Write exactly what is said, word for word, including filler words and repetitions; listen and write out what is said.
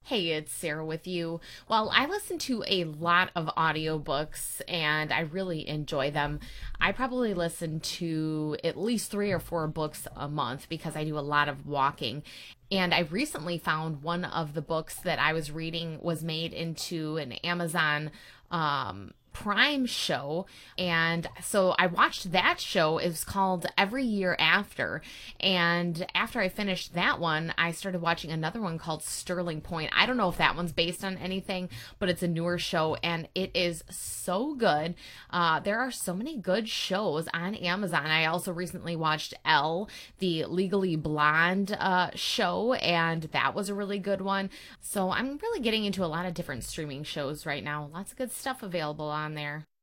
Hey, it's Sarah with you. Well, I listen to a lot of audiobooks and I really enjoy them. I probably listen to at least three or four books a month because I do a lot of walking. And I recently found one of the books that I was reading was made into an Amazon um, Prime show. And so I watched that show. It was called Every Year After. And after I finished that one, I started watching another one called Sterling Point. I don't know if that one's based on anything, but it's a newer show and it is so good. Uh, there are so many good shows on Amazon. I also recently watched Elle, the Legally Blonde uh, show, and that was a really good one. So I'm really getting into a lot of different streaming shows right now. Lots of good stuff available on there.